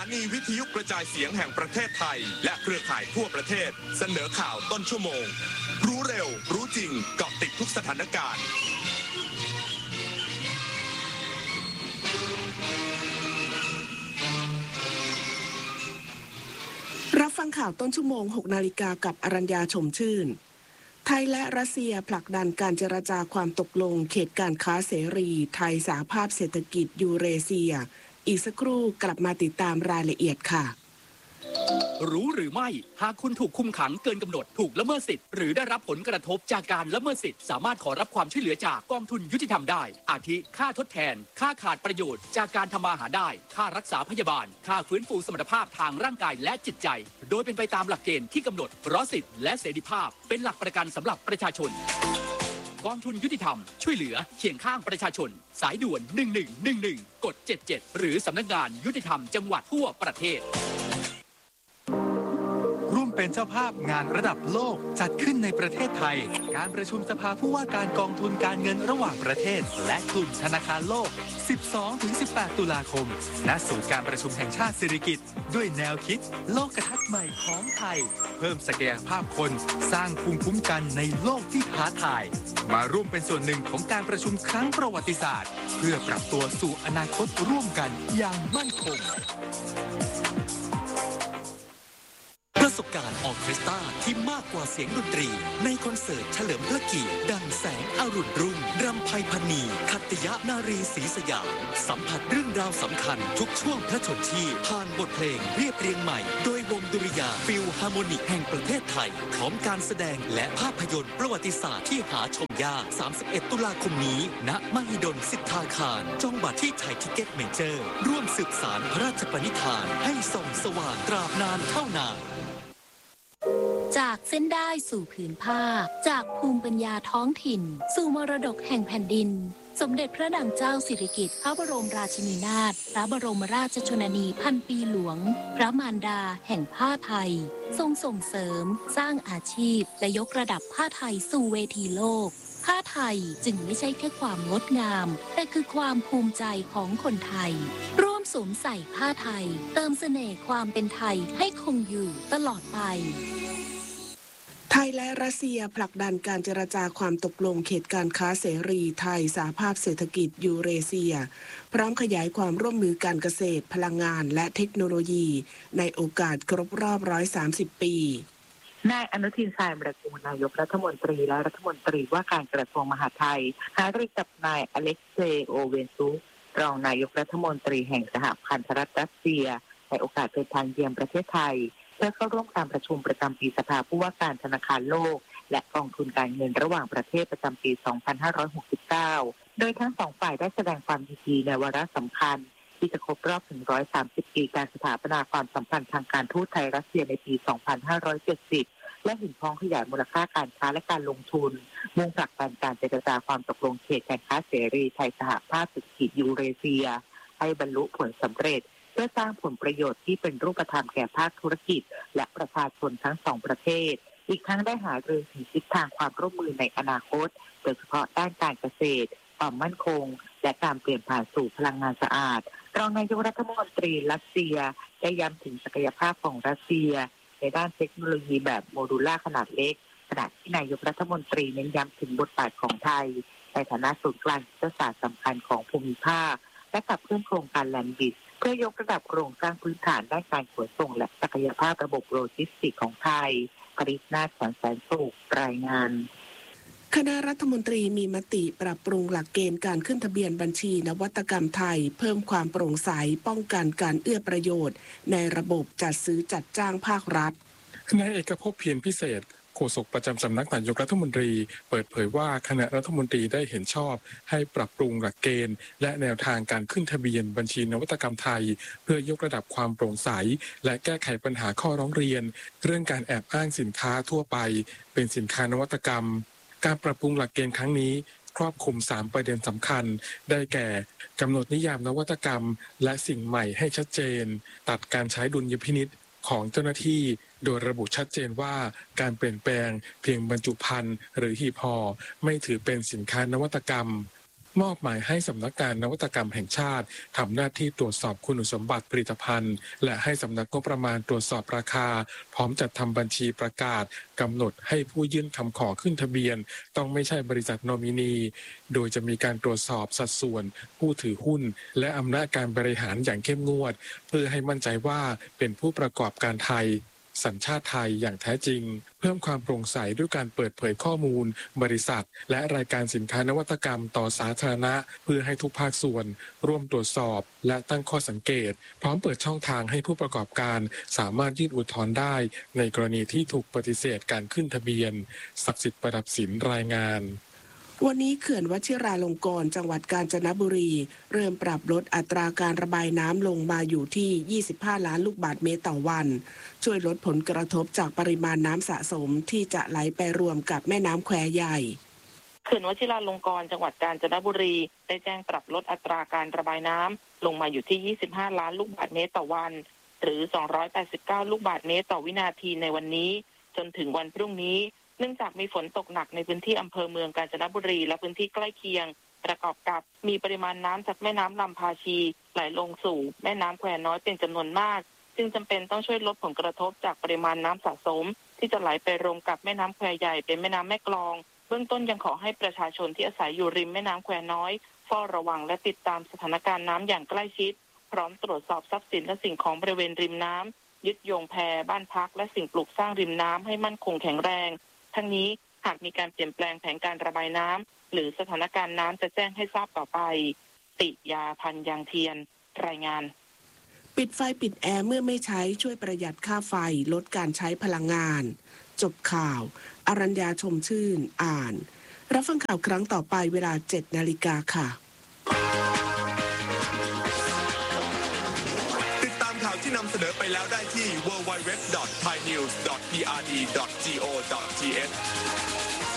นีวิทยุกระจายเสียงแห่งประเทศไทยและเครือข่ายทั่วประเทศเสนอข่าวต้นชั่วโมงรู้เร็วรู้จริงเกาะติดทุกสถานการณ์รับฟังข่าวต้นชั่วโมง 6 นาฬิกากับอรัญญาชมชื่นไทยและรัสเซียผลักดันการเจรจาความตกลงเขตการค้าเสรีไทยสหภาพเศรษฐกิจยูเรเซียอีกสักครู่กลับมาติดตามรายละเอียดค่ะรู้หรือไม่หากคุณถูกคุมขังเกินกำหนดถูกละเมิดสิทธิ์หรือได้รับผลกระทบจากการละเมิดสิทธิ์สามารถขอรับความช่วยเหลือจากกองทุนยุติธรรมได้อาทิค่าทดแทนค่าขาดประโยชน์จากการทำมาหาได้ค่ารักษาพยาบาลค่าฟื้นฟูสมรรถภาพทางร่างกายและจิตใจโดยเป็นไปตามหลักเกณฑ์ที่กำหนดเพราะสิทธิและเสรีภาพเป็นหลักประกันสำหรับประชาชนกองทุนยุติธรรมช่วยเหลือเคียงข้างประชาชนสายด่วน1111กด77หรือสำนักงานยุติธรรมจังหวัดทั่วประเทศร่วมเป็นเจ้าภาพงานระดับโลกจัดขึ้นในประเทศไทยการประชุมสภาผู้ว่าการกองทุนการเงินระหว่างประเทศและกลุ่มธนาคารโลก 12-18 ตุลาคมณศูนย์การประชุมแห่งชาติสิริกิติ์ด้วยแนวคิดโลกทัศน์ใหม่ของไทยเพิ่มศักยภาพคนสร้างภูมิคุ้มกันในโลกที่ท้าทายมาร่วมเป็นส่วนหนึ่งของการประชุมครั้งประวัติศาสตร์เพื่อปรับตัวสู่อนาคตร่วมกันอย่างมั่นคงประสบการณ์ออเคสตราที่มากกว่าเสียงดนตรีในคอนเสิร์ตเฉลิมพระเกียรติดังแสงอรุณรุ่งรำไพพรรณีคัตยนารีศรีสยามสัมผัสเรื่องราวสำคัญทุกช่วงพระชนชีพผ่านบทเพลงเรียบเรียงใหม่โดยวงดุริยางค์ฟิลฮาร์โมนิกแห่งประเทศไทยพร้อมการแสดงและภาพยนตร์ประวัติศาสตร์ที่หาชมยาก31 ตุลาคมนี้ณมหิดลสิทธาคารจองบัตรที่ไทยทิเก็ตเมเจอร์ร่วมสืบสานพระราชปณิธานให้ส่องสว่างตราบนานเท่านานจากเส้นได้สู่ผืนผ้าจากภูมิปัญญาท้องถิ่นสู่มรดกแห่งแผ่นดินสมเด็จพระนางเจ้าสิริกิติ์พระบรมราชินีนาถพระบรมราชชนนีพันปีหลวงพระมารดาแห่งผ้าไทยทรงส่งเสริมสร้างอาชีพและยกระดับผ้าไทยสู่เวทีโลกผ้าไทยจึงไม่ใช่แค่ความงดงามแต่คือความภูมิใจของคนไทยร่วมสวมใส่ผ้าไทยเติมเสน่ห์ความเป็นไทยให้คงอยู่ตลอดไปไทยและรัสเซียผลักดันการเจรจาความตกลงเขตการค้าเสรีไทยสหภาพเศรษฐกิจยูเรเซียพร้อมขยายความร่วมมือการเกษตรพลังงานและเทคโนโลยีในโอกาสครบรอบ130 ปีนายอนุทิน ชาญวิรากูลนายกรัฐมนตรีและรัฐมนตรีว่าการกระทรวงมหาดไทยหารือกับนายอเล็กเซย์โอเวนซุกรองนายกรัฐมนตรีแห่งสหพันธรัฐรัสเซียในโอกาสเดินทางเยือนประเทศไทยเพื่อเข้าร่วมการประชุมประจำปีสภาผู้ว่าการธนาคารโลกและกองทุนการเงินระหว่างประเทศประจำปี 2569 โดยทั้งสองฝ่ายได้แสดงความยินดีในวาระสำคัญที่จะครบรอบถึง130 ปีการสถาปนาความสัมพันธ์ทางการทูตไทยรัสเซียในปี 2570 และเห็นพ้องขยายมูลค่าการค้าและการลงทุนมุ่งผลักดันการเจรจาความตกลงเขตการค้าเสรีไทยสหภาพเศรษฐกิจยูเรเซียให้บรรลุผลสำเร็จเพื่อสร้างผลประโยชน์ที่เป็นรูปธรรมแก่ภาคธุรกิจและประชาชนทั้งสองประเทศอีกทั้งได้หารือถึงทิศทางความร่วมมือในอนาคตโดยเฉพาะด้านการเกษตรความมั่นคงและการเปลี่ยนผ่านสู่พลังงานสะอาดรองนายกรัฐมนตรีรัสเซียได้ย้ำถึงศักยภาพของรัสเซียในด้านเทคโนโลยีแบบโมดูล่าขนาดเล็กขณะที่นายกรัฐมนตรีเน้นย้ำถึงบทบาทของไทยในฐานะศูนย์กลางยุทธศาสตร์สำคัญของภูมิภาคและขับเคลื่อนโครงการแลนด์บิดเพื่อยกระดับโครงสร้างพื้นฐานด้านการขนส่งและศักยภาพระบบโลจิสติกส์ของไทยปริศนาถ แสนสุขรายงานคณะรัฐมนตรีมีมติปรับปรุงหลักเกณฑ์การขึ้นทะเบียนบัญชีนวัตกรรมไทยเพิ่มความโปร่งใสป้องกันการเอื้อประโยชน์ในระบบจัดซื้อจัดจ้างภาครัฐนายเอกภพ เพียรพิเศษโฆษกประจำสำนักนายกรัฐมนตรีเปิดเผยว่าคณะรัฐมนตรีได้เห็นชอบให้ปรับปรุงหลักเกณฑ์และแนวทางการขึ้นทะเบียนบัญชีนวัตกรรมไทยเพื่อยกระดับความโปร่งใสและแก้ไขปัญหาข้อร้องเรียนเรื่องการแอบอ้างสินค้าทั่วไปเป็นสินค้านวัตกรรมการปรับปรุงหลักเกณฑ์ครั้งนี้ครอบคลุม3ประเด็นสำคัญได้แก่กำหนดนิยามนวัตกรรมและสิ่งใหม่ให้ชัดเจนตัดการใช้ดุลยพินิจของเจ้าหน้าที่โดยระบุชัดเจนว่าการเปลี่ยนแปลงเพียงบรรจุภัณฑ์หรือหีบห่อไม่ถือเป็นสินค้านวัตกรรมมอบหมายให้สำนักงานนวัตกรรมแห่งชาติทำหน้าที่ตรวจสอบคุณสมบัติผลิตภัณฑ์และให้สำนักงบประมาณตรวจสอบราคาพร้อมจัดทำบัญชีประกาศกำหนดให้ผู้ยื่นคำขอขึ้นทะเบียนต้องไม่ใช่บริษัทนอมินีโดยจะมีการตรวจสอบสัดส่วนผู้ถือหุ้นและอำนาจการบริหารอย่างเข้มงวดเพื่อให้มั่นใจว่าเป็นผู้ประกอบการไทยสัญชาติไทยอย่างแท้จริงเพิ่มความโปร่งใสด้วยการเปิดเผยข้อมูลบริษัทและรายการสินค้านวัตกรรมต่อสาธารณะเพื่อให้ทุกภาคส่วนร่วมตรวจสอบและตั้งข้อสังเกตพร้อมเปิดช่องทางให้ผู้ประกอบการสามารถยื่นอุทธรณ์ได้ในกรณีที่ถูกปฏิเสธการขึ้นทะเบียนศักดิ์สิทธิ์ประดับศิลป์รายงานวันนี้เขื่อนวชิราลงกรณ์จังหวัดกาญจนบุรีเริ่มปรับลดอัตราการระบายน้ำลงมาอยู่ที่25ล้านลูกบาศก์เมตรต่อวันช่วยลดผลกระทบจากปริมาณน้ำสะสมที่จะไหลไปรวมกับแม่น้ำแควใหญ่เขื่อนวชิราลงกรณ์จังหวัดกาญจนบุรีได้แจ้งปรับลดอัตราการระบายน้ำลงมาอยู่ที่25ล้านลูกบาศก์เมตรต่อวันหรือ289ลูกบาศก์เมตรต่อวินาทีในวันนี้จนถึงวันพรุ่งนี้เนื่องจากมีฝนตกหนักในพื้นที่อำเภอเมืองกาญจนบุรีและพื้นที่ใกล้เคียงประกอบกับมีปริมาณน้ำจากแม่น้ำลำพาชีไหลลงสู่แม่น้ำแควน้อยเป็นจำนวนมากจึงจำเป็นต้องช่วยลดผลกระทบจากปริมาณน้ำสะสมที่จะไหลไปรวมกับแม่น้ำแควใหญ่เป็นแม่น้ำแม่กลองเบื้องต้นยังขอให้ประชาชนที่อาศัยอยู่ริมแม่น้ำแควน้อยเฝ้าระวังและติดตามสถานการณ์น้ำอย่างใกล้ชิดพร้อมตรวจสอบทรัพย์สินและสิ่งของบริเวณริมน้ำยึดโยงแพบ้านพักและสิ่งปลูกสร้างริมน้ำให้มั่นคงแข็งแรงทั้งนี้หากมีการเปลี่ยนแปลงแผนการระบายน้ำหรือสถานการณ์น้ำจะแจ้งให้ทราบต่อไปติยาพันยางเทียนรายงานปิดไฟปิดแอร์เมื่อไม่ใช้ช่วยประหยัดค่าไฟลดการใช้พลังงานจบข่าวอรัญญาชมชื่นอ่านรับฟังข่าวครั้งต่อไปเวลา 7 นาฬิกาค่ะติดตามข่าวที่นำเสนอไปแล้วได้ที่ www.thainews.prd.go.th